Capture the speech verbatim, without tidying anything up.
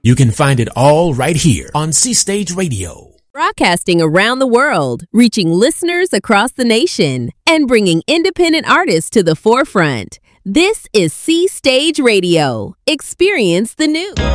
You can find it all right here on C Stage Radio. Broadcasting around the world, reaching listeners across the nation, and bringing independent artists to the forefront. This is C Stage Radio. Experience the new.